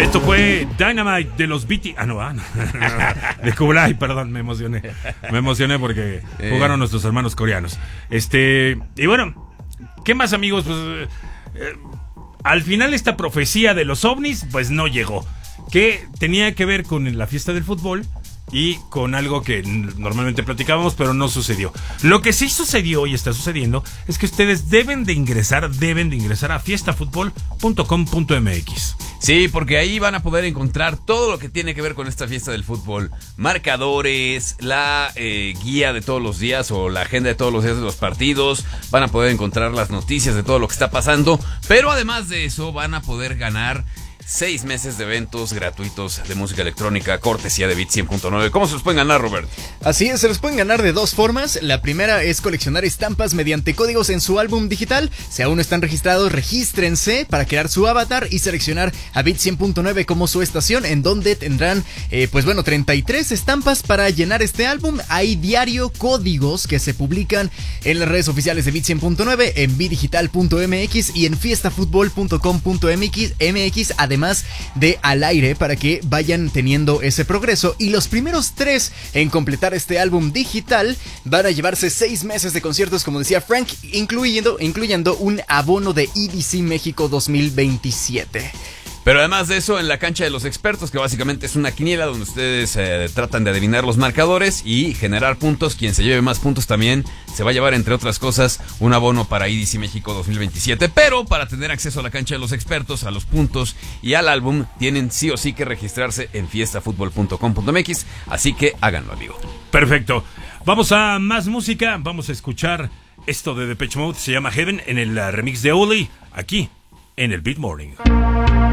Esto fue Dynamite de los BT. No. De Kublai, perdón, me emocioné porque jugaron nuestros hermanos coreanos. Y bueno, ¿qué más, amigos? Pues al final esta profecía de los ovnis, pues no llegó. Que tenía que ver con la fiesta del fútbol y con algo que normalmente platicábamos, pero no sucedió. Lo que sí sucedió y está sucediendo es que ustedes deben de ingresar a fiestafutbol.com.mx. Sí, porque ahí van a poder encontrar todo lo que tiene que ver con esta fiesta del fútbol. Marcadores, la guía de todos los días o la agenda de todos los días de los partidos. Van a poder encontrar las noticias de todo lo que está pasando. Pero además de eso van a poder ganar 6 meses de eventos gratuitos de música electrónica, cortesía de Beat 100.9. ¿Cómo se los pueden ganar, Robert? Así es, se los pueden ganar de dos formas. La primera es coleccionar estampas mediante códigos en su álbum digital. Si aún no están registrados, regístrense para crear su avatar y seleccionar a Beat 100.9 como su estación, en donde tendrán, 33 estampas para llenar este álbum. Hay diario códigos que se publican en las redes oficiales de Beat 100.9, en bidigital.mx y en fiestafutbol.com.mx, además de al aire, para que vayan teniendo ese progreso. Y los primeros 3 en completar este álbum digital van a llevarse 6 meses de conciertos, como decía Frank, incluyendo un abono de EDC México 2027. Pero además de eso, en la cancha de los expertos, que básicamente es una quiniela donde ustedes tratan de adivinar los marcadores y generar puntos. Quien se lleve más puntos también se va a llevar, entre otras cosas, un abono para EDC México 2027. Pero para tener acceso a la cancha de los expertos, a los puntos y al álbum, tienen sí o sí que registrarse en fiestafutbol.com.mx. Así que háganlo, amigo. Perfecto. Vamos a más música. Vamos a escuchar esto de Depeche Mode. Se llama Heaven, en el remix de Oli, aquí en el Beat Morning.